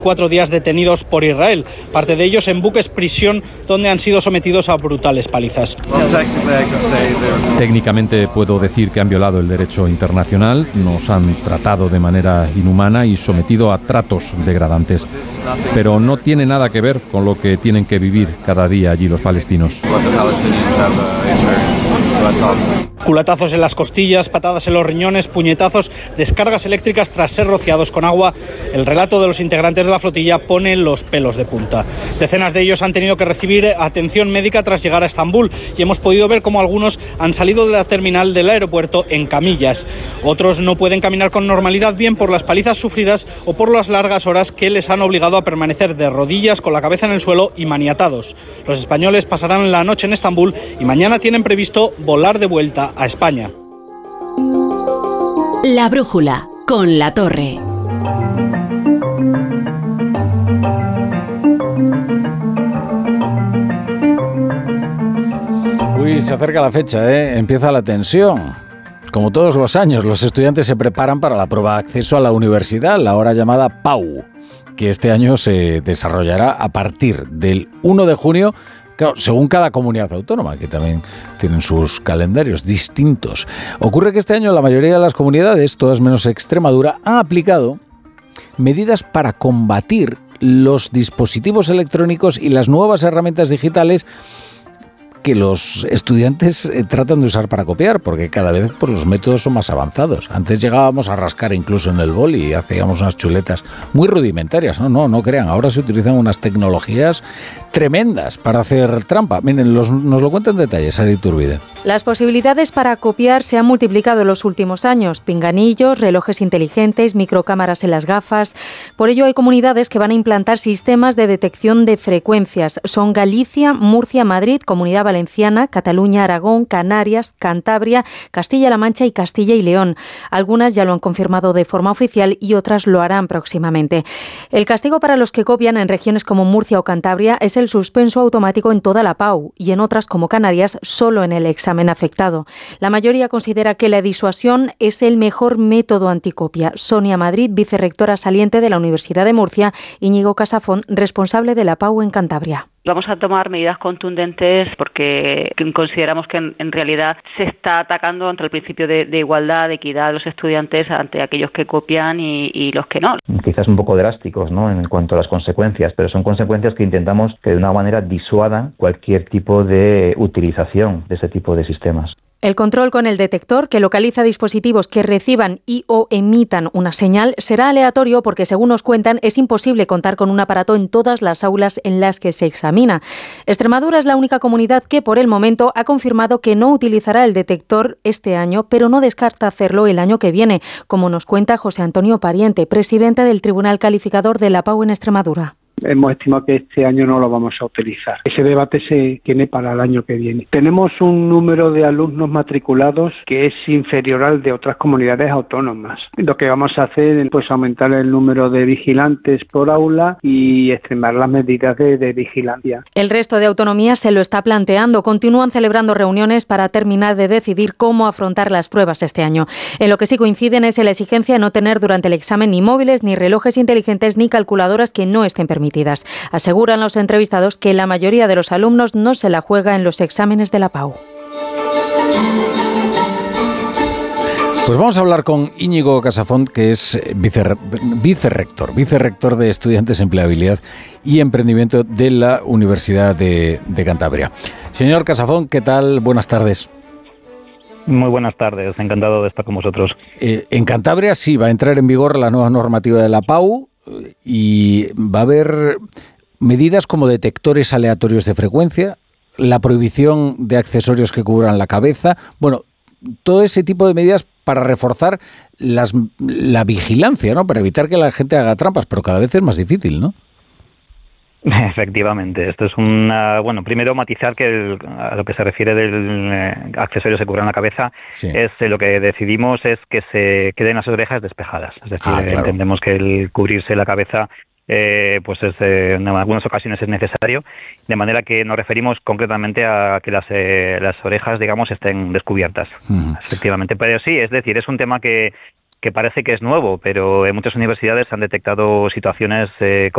4 días detenidos por Israel, parte de ellos en buques prisión donde han sido sometidos a brutales palizas. Técnicamente puedo decir que han violado el derecho internacional, nos han tratado de manera inhumana y sometido a tratos degradantes, pero no tiene nada que ver con lo que tienen que vivir cada día allí los palestinos. Culatazos en las costillas, patadas en los riñones, puñetazos, descargas eléctricas tras ser rociados con agua. El relato de los integrantes de la flotilla pone los pelos de punta. Decenas de ellos han tenido que recibir atención médica tras llegar a Estambul y hemos podido ver cómo algunos han salido de la terminal del aeropuerto en camillas. Otros no pueden caminar con normalidad, bien por las palizas sufridas o por las largas horas que les han obligado a permanecer de rodillas con la cabeza en el suelo y maniatados. Los españoles pasarán la noche en Estambul y mañana tienen previsto volar de vuelta a España. La brújula con La Torre. Uy, se acerca la fecha, empieza la tensión. Como todos los años, los estudiantes se preparan para la prueba de acceso a la universidad, la ahora llamada PAU, que este año se desarrollará a partir del 1 de junio. Claro, según cada comunidad autónoma, que también tienen sus calendarios distintos. Ocurre que este año la mayoría de las comunidades, todas menos Extremadura, han aplicado medidas para combatir los dispositivos electrónicos y las nuevas herramientas digitales que los estudiantes tratan de usar para copiar, porque cada vez los métodos son más avanzados. Antes llegábamos a rascar incluso en el boli y hacíamos unas chuletas muy rudimentarias. No crean, ahora se utilizan unas tecnologías tremendas para hacer trampa. Miren, nos lo cuenta en detalle Sara Iturbide. Las posibilidades para copiar se han multiplicado en los últimos años. Pinganillos, relojes inteligentes, microcámaras en las gafas. Por ello hay comunidades que van a implantar sistemas de detección de frecuencias. Son Galicia, Murcia, Madrid, Comunidad Valenciana, Cataluña, Aragón, Canarias, Cantabria, Castilla-La Mancha y Castilla y León. Algunas ya lo han confirmado de forma oficial y otras lo harán próximamente. El castigo para los que copian en regiones como Murcia o Cantabria es el suspenso automático en toda la PAU y en otras como Canarias solo en el examen afectado. La mayoría considera que la disuasión es el mejor método anticopia. Sonia Madrid, vicerrectora saliente de la Universidad de Murcia, Íñigo Casafón, responsable de la PAU en Cantabria. Vamos a tomar medidas contundentes porque consideramos que en realidad se está atacando contra el principio de igualdad, de equidad de los estudiantes ante aquellos que copian y los que no. Quizás un poco drásticos, ¿no?, en cuanto a las consecuencias, pero son consecuencias que intentamos que de una manera disuadan cualquier tipo de utilización de ese tipo de sistemas. El control con el detector, que localiza dispositivos que reciban y o emitan una señal, será aleatorio porque, según nos cuentan, es imposible contar con un aparato en todas las aulas en las que se examina. Extremadura es la única comunidad que, por el momento, ha confirmado que no utilizará el detector este año, pero no descarta hacerlo el año que viene, como nos cuenta José Antonio Pariente, presidente del Tribunal Calificador de la PAU en Extremadura. Hemos estimado que este año no lo vamos a utilizar. Ese debate se tiene para el año que viene. Tenemos un número de alumnos matriculados que es inferior al de otras comunidades autónomas. Lo que vamos a hacer es aumentar el número de vigilantes por aula y extremar las medidas de vigilancia. El resto de autonomías se lo está planteando. Continúan celebrando reuniones para terminar de decidir cómo afrontar las pruebas este año. En lo que sí coinciden es en la exigencia de no tener durante el examen ni móviles, ni relojes inteligentes, ni calculadoras que no estén permitidas. Aseguran los entrevistados que la mayoría de los alumnos no se la juega en los exámenes de la PAU. Pues vamos a hablar con Íñigo Casafón, que es vicerrector de Estudiantes, Empleabilidad y Emprendimiento de la Universidad de Cantabria. Señor Casafón, ¿qué tal? Buenas tardes. Muy buenas tardes, encantado de estar con vosotros. En Cantabria sí va a entrar en vigor la nueva normativa de la PAU y va a haber medidas como detectores aleatorios de frecuencia, la prohibición de accesorios que cubran la cabeza, bueno, todo ese tipo de medidas para reforzar la vigilancia, ¿no?, para evitar que la gente haga trampas, pero cada vez es más difícil, ¿no? Efectivamente, esto es primero matizar que a lo que se refiere del accesorio que cubran la cabeza, sí, es lo que decidimos es que se queden las orejas despejadas, es decir, claro, entendemos que el cubrirse la cabeza en algunas ocasiones es necesario, de manera que nos referimos concretamente a que las orejas, digamos, estén descubiertas. Efectivamente, pero sí, es decir, es un tema que parece que es nuevo, pero en muchas universidades han detectado situaciones